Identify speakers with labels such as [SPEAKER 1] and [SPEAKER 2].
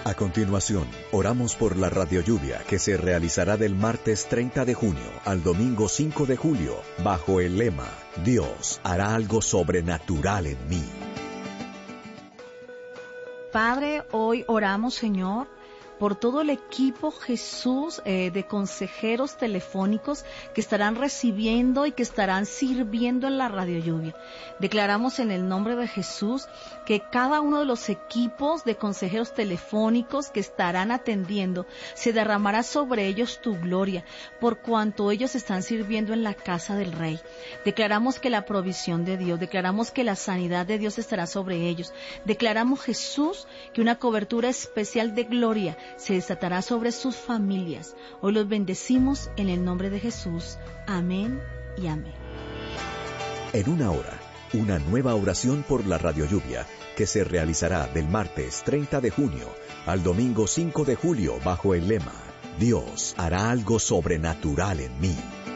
[SPEAKER 1] A continuación, oramos por la radiolluvia que se realizará del martes 30 de junio al domingo 5 de julio, bajo el lema, Dios hará algo sobrenatural en mí.
[SPEAKER 2] Padre, hoy oramos, Señor, por todo el equipo, Jesús, de consejeros telefónicos que estarán recibiendo y que estarán sirviendo en la radio lluvia. Declaramos en el nombre de Jesús que cada uno de los equipos de consejeros telefónicos que estarán atendiendo, se derramará sobre ellos tu gloria, por cuanto ellos están sirviendo en la casa del Rey. Declaramos que la provisión de Dios, declaramos que la sanidad de Dios estará sobre ellos. Declaramos, Jesús, que una cobertura especial de gloria se desatará sobre sus familias. Hoy los bendecimos en el nombre de Jesús. Amén y amén.
[SPEAKER 1] En una hora, una nueva oración por la radiolluvia que se realizará del martes 30 de junio al domingo 5 de julio bajo el lema, Dios hará algo sobrenatural en mí.